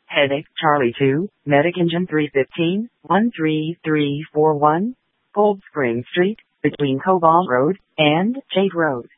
Headache Charlie 2, Medic Engine 315, 13341, Cold Spring Street, between Cobalt Road and Jade Road.